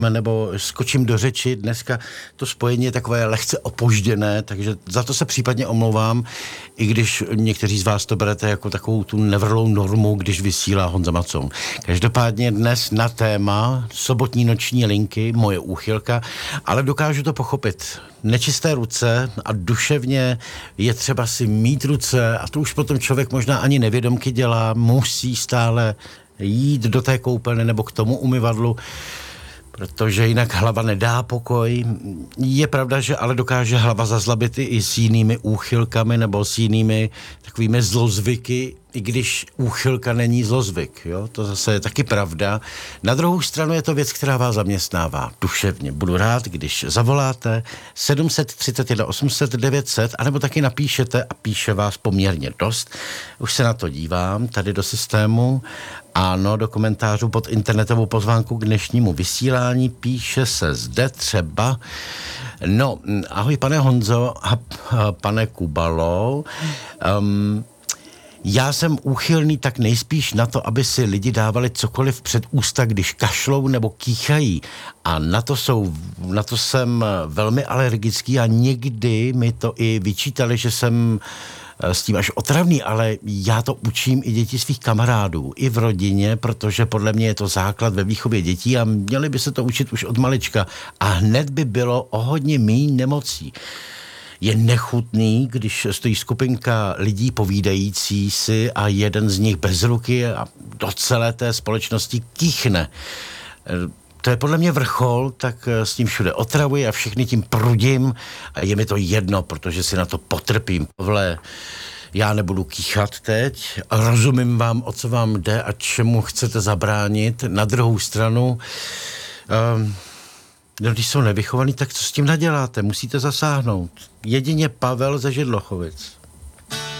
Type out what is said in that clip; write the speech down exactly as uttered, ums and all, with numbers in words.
nebo skočím do řeči. Dneska to spojení je takové lehce opožděné, takže za to se případně omlouvám, i když někteří z vás to berete jako takovou tu nevrlou normu, když vysílá Honza Macoun. Každopádně dnes na téma sobotní noční linky, moje úchylka, ale dokážu to pochopit. Nečisté ruce a duševně je třeba si mít ruce a to už potom člověk možná ani nevědomky dělá, musí stále jít do té koupelny nebo k tomu umyvadlu, protože jinak hlava nedá pokoj. Je pravda, že ale dokáže hlava zazlabit i s jinými úchylkami nebo s jinými takovými zlozvyky, i když úchylka není zlozvyk. Jo? To zase je taky pravda. Na druhou stranu je to věc, která vás zaměstnává duševně. Budu rád, když zavoláte sedm set třicet jedna osm set devět set, anebo taky napíšete a píše vás poměrně dost. Už se na to dívám, tady do systému. Ano, do komentářů pod internetovou pozvánku k dnešnímu vysílání píše se zde třeba. No, ahoj pane Honzo a pane Kubalo. Um, Já jsem úchylný tak nejspíš na to, aby si lidi dávali cokoliv před ústa, když kašlou nebo kýchají. A na to, jsou, na to jsem velmi alergický a někdy mi to i vyčítali, že jsem s tím až otravný, ale já to učím i děti svých kamarádů, i v rodině, protože podle mě je to základ ve výchově dětí a měli by se to učit už od malička. A hned by bylo o hodně míň nemocí. Je nechutný, když stojí skupinka lidí povídající si a jeden z nich bez ruky a do celé té společnosti kýchne. To je podle mě vrchol, tak s tím všude otravuji a všechny tím prudím a je mi to jedno, protože si na to potrpím. Vle, já nebudu kýchat teď, rozumím vám, o co vám jde a čemu chcete zabránit. Na druhou stranu... Um, No, když jsou nevychovaní, tak co s tím naděláte? Musíte zasáhnout. Jedině Pavel ze Židlochovic.